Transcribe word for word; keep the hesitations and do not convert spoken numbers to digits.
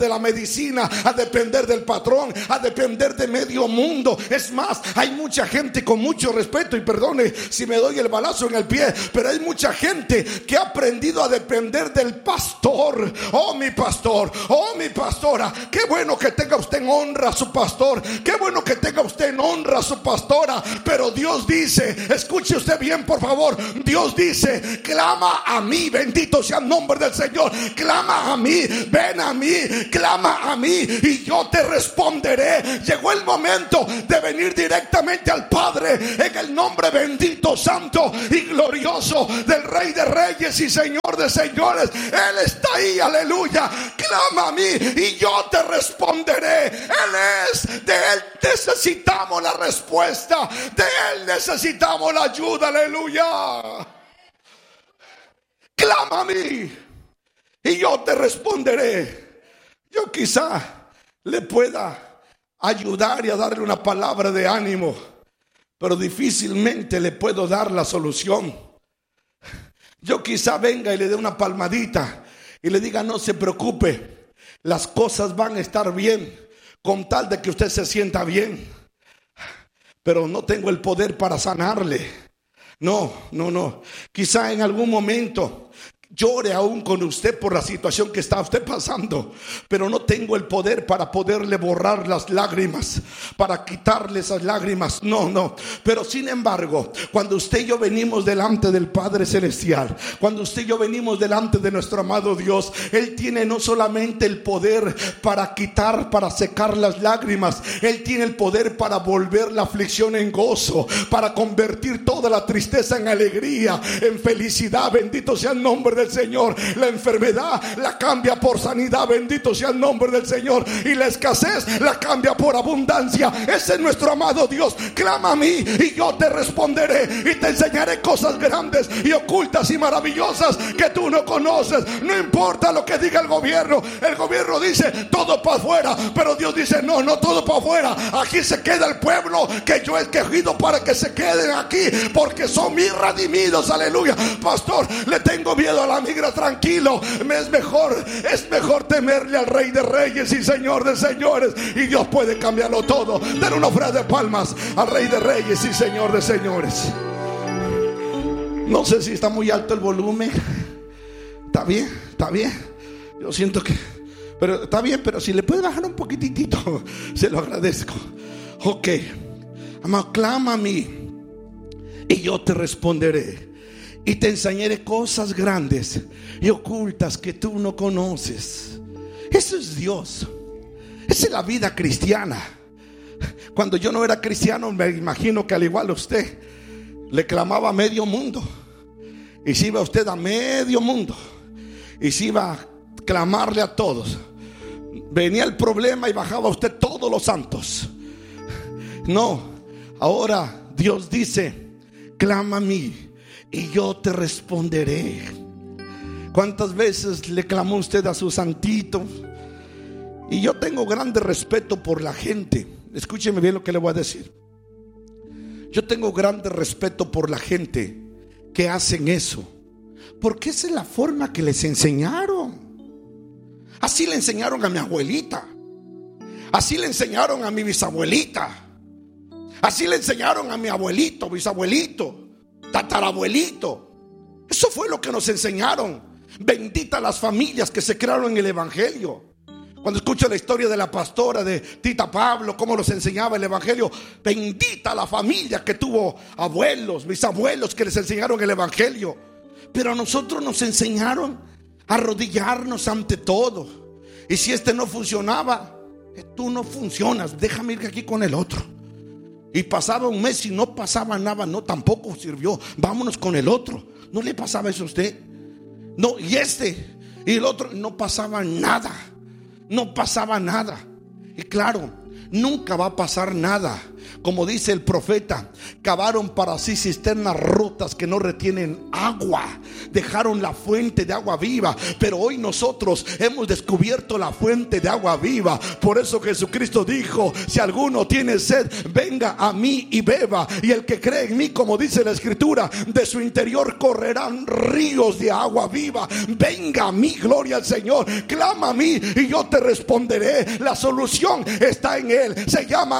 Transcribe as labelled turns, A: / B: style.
A: de la medicina, a depender del patrón, a depender de medio mundo. Es más, hay mucha gente, con mucho respeto, y perdone si me doy el balazo en el pie, pero hay mucha gente que ha aprendido a depender del pastor. Oh, mi pastor, oh, mi pastora. Qué bueno que tenga usted en honra a su pastor, qué bueno que tenga usted en honra a su pastora, pero Dios dice, escuche usted bien por favor, Dios dice: clama a mí, bendito sea el nombre del Señor, clama a mí, ven a mí, clama a mí y yo te responderé. Llegó el momento de venir directamente al Padre en el nombre bendito, santo y glorioso del Rey de Reyes y Señor de Señores. Él está ahí, aleluya. Clama a mí y yo te responderé. Él es, de Él necesitamos la respuesta, de Él necesitamos la ayuda, aleluya. Clama a mí y yo te responderé. Yo quizá le pueda ayudar y a darle una palabra de ánimo, pero difícilmente le puedo dar la solución. Yo quizá venga y le dé una palmadita y le diga: no se preocupe, las cosas van a estar bien, con tal de que usted se sienta bien. Pero no tengo el poder para sanarle. No, no, no. Quizá en algún momento llore aún con usted por la situación que está usted pasando, pero no tengo el poder para poderle borrar las lágrimas, para quitarle esas lágrimas. No, no. Pero sin embargo, cuando usted y yo venimos delante del Padre Celestial, cuando usted y yo venimos delante de nuestro amado Dios, Él tiene no solamente el poder para quitar, para secar las lágrimas, Él tiene el poder para volver la aflicción en gozo, para convertir toda la tristeza en alegría, en felicidad. Bendito sea el nombre de del Señor. La enfermedad la cambia por sanidad, bendito sea el nombre del Señor, y la escasez la cambia por abundancia. Ese es nuestro amado Dios. Clama a mí y yo te responderé y te enseñaré cosas grandes y ocultas y maravillosas que tú no conoces. No importa lo que diga el gobierno. El gobierno dice todo para afuera, pero Dios dice no, no todo para afuera. Aquí se queda el pueblo que yo he escogido para que se queden aquí, porque son mis redimidos, aleluya. Pastor, le tengo miedo a la migra. Tranquilo, me es mejor, es mejor temerle al Rey de Reyes y Señor de Señores, y Dios puede cambiarlo todo. Den una ofrenda de palmas al Rey de Reyes y Señor de Señores. No sé si está muy alto el volumen. Está bien, está bien. Yo siento que, pero está bien, pero si le puede bajar un poquitito, se lo agradezco. Ok, amado, clama a mí y yo te responderé y te enseñaré cosas grandes y ocultas que tú no conoces. Eso es Dios. Esa es la vida cristiana. Cuando yo no era cristiano, me imagino que al igual a usted, le clamaba a medio mundo. Y si iba usted a medio mundo y si iba a clamarle a todos, venía el problema y bajaba usted todos los santos. No, ahora Dios dice: clama a mí y yo te responderé. ¿Cuántas veces le clamó usted a su santito? Y yo tengo grande respeto por la gente. Escúcheme bien lo que le voy a decir. Yo tengo grande respeto por la gente que hacen eso, porque esa es la forma que les enseñaron. Así le enseñaron a mi abuelita, así le enseñaron a mi bisabuelita, así le enseñaron a mi abuelito, bisabuelito, tatarabuelito. Eso fue lo que nos enseñaron. Bendita las familias que se crearon en el evangelio. Cuando escucho la historia de la pastora de Tita Pablo, cómo nos enseñaba el evangelio, bendita la familia que tuvo abuelos, bisabuelos que les enseñaron el evangelio. Pero a nosotros nos enseñaron a arrodillarnos ante todo. Y si este no funcionaba, tú no funcionas, déjame ir aquí con el otro. Y pasaba un mes y no pasaba nada, no, tampoco sirvió, vámonos con el otro. ¿No le pasaba eso a usted? No, y este y el otro, no pasaba nada. No pasaba nada. Y claro, nunca va a pasar nada Como dice el profeta, cavaron para sí cisternas rotas que no retienen agua, dejaron la fuente de agua viva. Pero hoy nosotros hemos descubierto la fuente de agua viva. Por eso Jesucristo dijo: si alguno tiene sed, venga a mí y beba. Y el que cree en mí, como dice la escritura, de su interior correrán ríos de agua viva. Venga a mí, gloria al Señor. Clama a mí y yo te responderé. La solución está en Él. Se llama